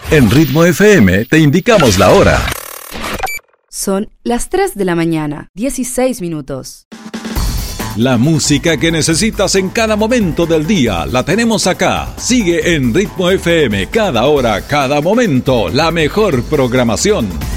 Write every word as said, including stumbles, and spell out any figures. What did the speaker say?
En Ritmo F M te indicamos la hora. Son las tres de la mañana, dieciséis minutos. La música que necesitas en cada momento del día la tenemos acá. Sigue en Ritmo F M, cada hora, cada momento, la mejor programación.